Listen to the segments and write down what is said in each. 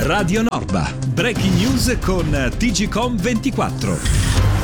Radio Norba. Breaking news con TGcom 24.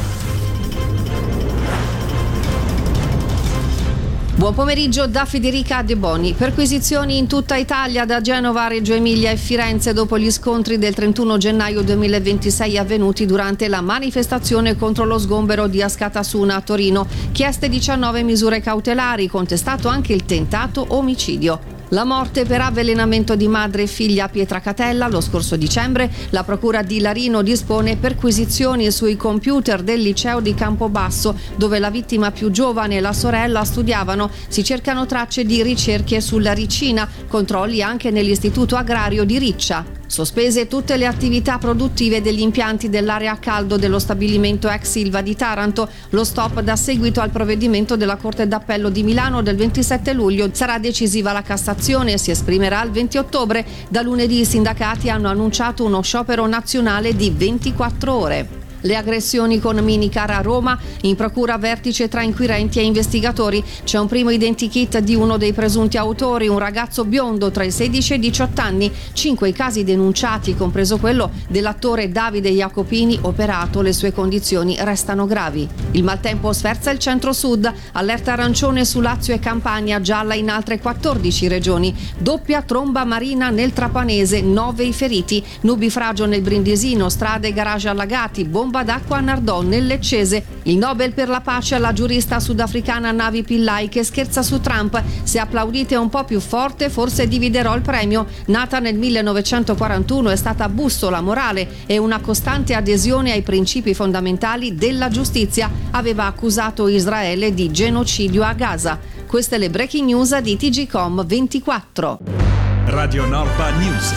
Buon pomeriggio da Federica De Boni. Perquisizioni in tutta Italia, da Genova a Reggio Emilia e Firenze, dopo gli scontri del 31 gennaio 2026 avvenuti durante la manifestazione contro lo sgombero di Askatasuna a Torino. Chieste 19 misure cautelari, contestato anche il tentato omicidio. La morte per avvelenamento di madre e figlia a Pietracatella lo scorso dicembre. La procura di Larino dispone perquisizioni sui computer del liceo di Campobasso, dove la vittima più giovane e la sorella studiavano. Si cercano tracce di ricerche sulla ricina, controlli anche nell'istituto agrario di Riccia. Sospese tutte le attività produttive degli impianti dell'area a caldo dello stabilimento ex Ilva di Taranto. Lo stop dà seguito al provvedimento della Corte d'Appello di Milano del 27 luglio. Sarà decisiva la Cassazione e si esprimerà il 20 ottobre. Da lunedì i sindacati hanno annunciato uno sciopero nazionale di 24 ore. Le aggressioni con minicar a Roma, in procura vertice tra inquirenti e investigatori. C'è un primo identikit di uno dei presunti autori, un ragazzo biondo tra i 16 e i 18 anni. 5 i casi denunciati, compreso quello dell'attore Davide Jacopini, operato. Le sue condizioni restano gravi. Il maltempo sferza il centro-sud, allerta arancione su Lazio e Campania, gialla in altre 14 regioni. Doppia tromba marina nel Trapanese, 9 i feriti. Nubifragio nel Brindisino, strade e garage allagati, bomba d'acqua a Nardò nel Leccese. Il Nobel per la pace alla giurista sudafricana Navi Pillay, che scherza su Trump: se applaudite un po' più forte forse dividerò il premio. Nata nel 1941, è stata bussola morale e una costante adesione ai principi fondamentali della giustizia. Aveva accusato Israele di genocidio a Gaza. Queste le breaking news di TGcom 24. Radio Norba News.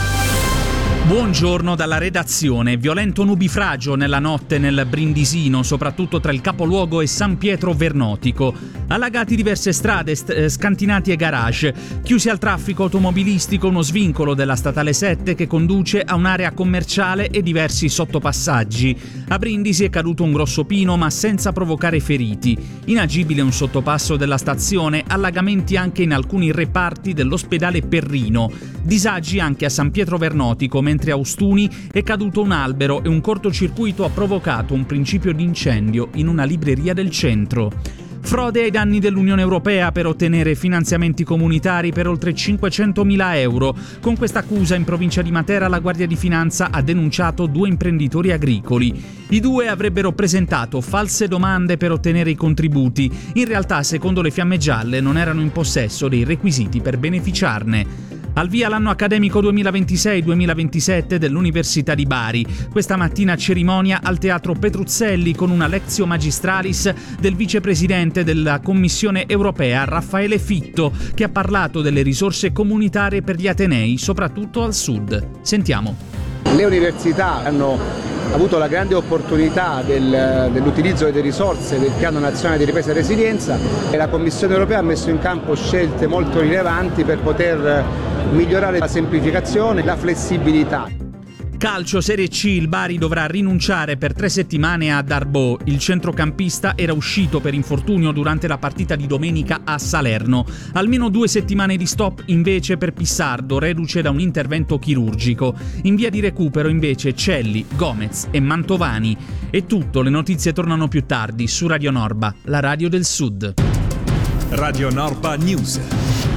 Buongiorno dalla redazione. Violento nubifragio nella notte nel Brindisino, soprattutto tra il capoluogo e San Pietro Vernotico. Allagati diverse strade, scantinati e garage. Chiusi al traffico automobilistico uno svincolo della statale 7 che conduce a un'area commerciale e diversi sottopassaggi. A Brindisi è caduto un grosso pino ma senza provocare feriti. Inagibile un sottopasso della stazione, allagamenti anche in alcuni reparti dell'ospedale Perrino. Disagi anche a San Pietro Vernotico, mentre a Ostuni è caduto un albero e un cortocircuito ha provocato un principio di incendio in una libreria del centro. Frode ai danni dell'Unione Europea per ottenere finanziamenti comunitari per oltre 500.000 euro. Con questa accusa in provincia di Matera la Guardia di Finanza ha denunciato 2 imprenditori agricoli. I 2 avrebbero presentato false domande per ottenere i contributi. In realtà, secondo le Fiamme Gialle, non erano in possesso dei requisiti per beneficiarne. Al via l'anno accademico 2026-2027 dell'Università di Bari. Questa mattina cerimonia al Teatro Petruzzelli con una lectio magistralis del vicepresidente della Commissione Europea Raffaele Fitto, che ha parlato delle risorse comunitarie per gli atenei, soprattutto al sud. Sentiamo. Le università hanno avuto la grande opportunità dell'utilizzo delle risorse del Piano Nazionale di Ripresa e Resilienza e la Commissione Europea ha messo in campo scelte molto rilevanti per poter migliorare la semplificazione e la flessibilità. Calcio Serie C, il Bari dovrà rinunciare per 3 settimane a Darboe. Il centrocampista era uscito per infortunio durante la partita di domenica a Salerno. Almeno 2 settimane di stop invece per Pissardo, reduce da un intervento chirurgico. In via di recupero invece Celli, Gomez e Mantovani. È tutto, le notizie tornano più tardi su Radio Norba, la radio del Sud. Radio Norba News.